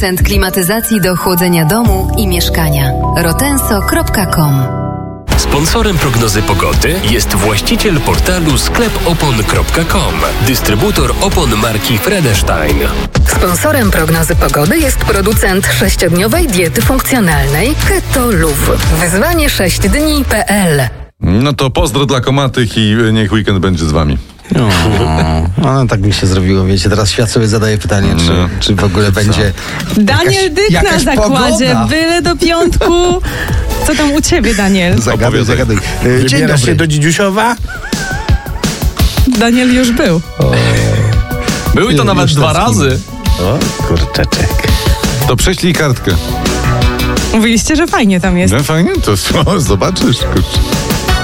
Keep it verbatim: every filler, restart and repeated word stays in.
Sprzęt klimatyzacji do chłodzenia domu i mieszkania. rotenso kropka com. Sponsorem prognozy pogody jest właściciel portalu sklep opon kropka com, dystrybutor opon marki Fredestein. Sponsorem prognozy pogody jest producent sześciodniowej diety funkcjonalnej Keto Luv. Wyzwanie sześć dni kropka pe el. No to pozdro dla komatych i niech weekend będzie z wami. No, no tak mi się zrobiło, wiecie, teraz świat sobie zadaje pytanie, czy, No. czy w ogóle będzie Daniel jakaś, Dyk na jakaś zakładzie, pogoda. byle do piątku. Co tam u ciebie, Daniel? Zagaduj, Opowiadaj. zagaduj. E, Dzień Wybierasz dobry. się do Dzidziusiowa? Daniel już był. Był i to Już nawet dwa tęsknimy. razy. O, kurczeczek. To prześlij kartkę. Mówiliście, że fajnie tam jest. No fajnie, to o, zobaczysz. Kurczę.